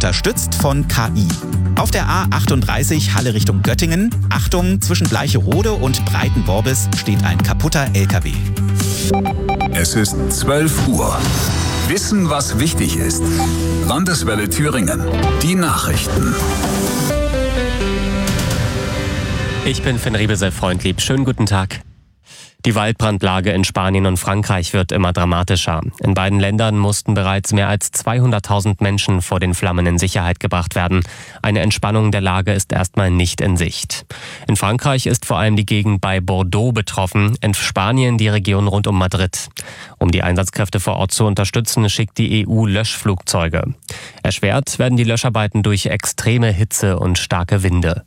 unterstützt von KI. Auf der A38 Halle Richtung Göttingen, Achtung, zwischen Bleicherode und Breitenworbis steht ein kaputter LKW. Es ist 12 Uhr. Wissen, was wichtig ist. Landeswelle Thüringen. Die Nachrichten. Ich bin Finn Riebesel-Freundlieb. Schönen guten Tag. Die Waldbrandlage in Spanien und Frankreich wird immer dramatischer. In beiden Ländern mussten bereits mehr als 200.000 Menschen vor den Flammen in Sicherheit gebracht werden. Eine Entspannung der Lage ist erstmal nicht in Sicht. In Frankreich ist vor allem die Gegend bei Bordeaux betroffen, in Spanien die Region rund um Madrid. Um die Einsatzkräfte vor Ort zu unterstützen, schickt die EU Löschflugzeuge. Erschwert werden die Löscharbeiten durch extreme Hitze und starke Winde.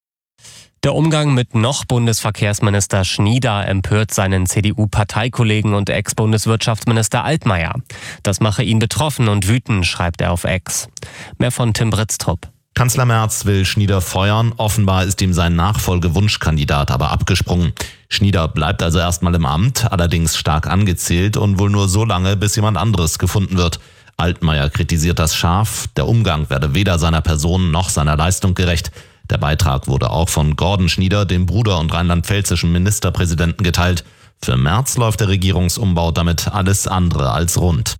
Der Umgang mit noch Bundesverkehrsminister Schnieder empört seinen CDU-Parteikollegen und Ex-Bundeswirtschaftsminister Altmaier. Das mache ihn betroffen und wütend, schreibt er auf X. Mehr von Tim Britztrup. Kanzler Merz will Schnieder feuern. Offenbar ist ihm sein Nachfolgewunschkandidat aber abgesprungen. Schnieder bleibt also erstmal im Amt, allerdings stark angezählt und wohl nur so lange, bis jemand anderes gefunden wird. Altmaier kritisiert das scharf. Der Umgang werde weder seiner Person noch seiner Leistung gerecht. Der Beitrag wurde auch von Gordon Schnieder, dem Bruder und rheinland-pfälzischen Ministerpräsidenten, geteilt. Für Merz läuft der Regierungsumbau damit alles andere als rund.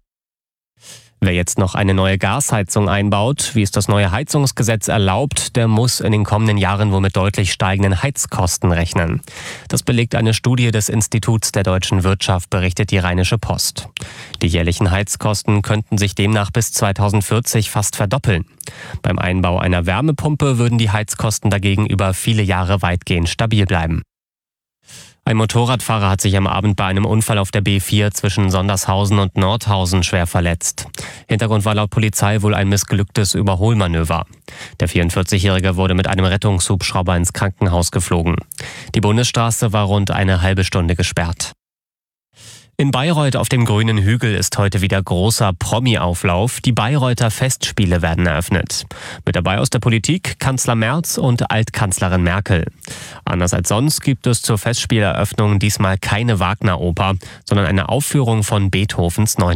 Wer jetzt noch eine neue Gasheizung einbaut, wie es das neue Heizungsgesetz erlaubt, der muss in den kommenden Jahren wohl mit deutlich steigenden Heizkosten rechnen. Das belegt eine Studie des Instituts der deutschen Wirtschaft, berichtet die Rheinische Post. Die jährlichen Heizkosten könnten sich demnach bis 2040 fast verdoppeln. Beim Einbau einer Wärmepumpe würden die Heizkosten dagegen über viele Jahre weitgehend stabil bleiben. Ein Motorradfahrer hat sich am Abend bei einem Unfall auf der B4 zwischen Sondershausen und Nordhausen schwer verletzt. Hintergrund war laut Polizei wohl ein missglücktes Überholmanöver. Der 44-Jährige wurde mit einem Rettungshubschrauber ins Krankenhaus geflogen. Die Bundesstraße war rund eine halbe Stunde gesperrt. In Bayreuth auf dem grünen Hügel ist heute wieder großer Promi-Auflauf. Die Bayreuther Festspiele werden eröffnet. Mit dabei aus der Politik Kanzler Merz und Altkanzlerin Merkel. Anders als sonst gibt es zur Festspieleröffnung diesmal keine Wagner-Oper, sondern eine Aufführung von Beethovens 9.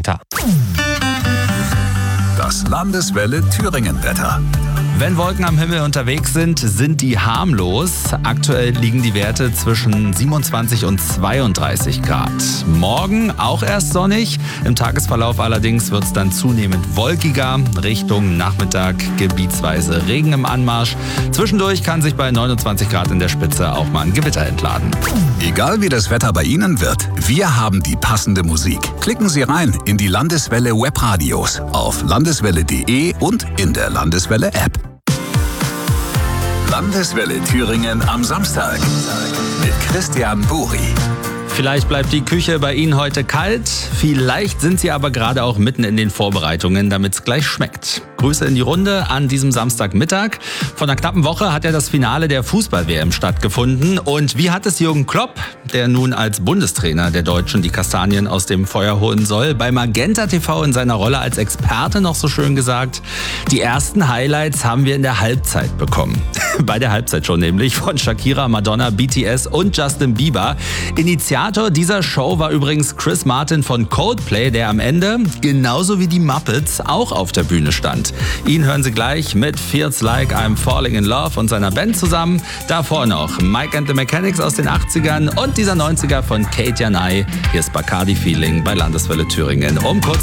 Das Landeswelle Thüringen-Wetter. Wenn Wolken am Himmel unterwegs sind, sind die harmlos. Aktuell liegen die Werte zwischen 27 und 32 Grad. Morgen auch erst sonnig. Im Tagesverlauf allerdings wird es dann zunehmend wolkiger. Richtung Nachmittag gebietsweise Regen im Anmarsch. Zwischendurch kann sich bei 29 Grad in der Spitze auch mal ein Gewitter entladen. Egal wie das Wetter bei Ihnen wird, wir haben die passende Musik. Klicken Sie rein in die Landeswelle Webradios auf landeswelle.de und in der Landeswelle App. Landeswelle Thüringen am Samstag mit Christian Buri. Vielleicht bleibt die Küche bei Ihnen heute kalt, vielleicht sind Sie aber gerade auch mitten in den Vorbereitungen, damit es gleich schmeckt. Grüße in die Runde an diesem Samstagmittag. Vor einer knappen Woche hat ja das Finale der Fußball-WM stattgefunden. Und wie hat es Jürgen Klopp, der nun als Bundestrainer der Deutschen die Kastanien aus dem Feuer holen soll, bei Magenta TV in seiner Rolle als Experte noch so schön gesagt? Die ersten Highlights haben wir in der Halbzeit bekommen. Bei der Halbzeit schon nämlich von Shakira, Madonna, BTS und Justin Bieber. Initiator dieser Show war übrigens Chris Martin von Coldplay, der am Ende, genauso wie die Muppets, auch auf der Bühne stand. Ihn hören Sie gleich mit Feels Like I'm Falling in Love und seiner Band zusammen. Davor noch Mike and the Mechanics aus den 80ern und dieser 90er von Kate Janai. Hier ist Bacardi Feeling bei Landeswelle Thüringen um kurz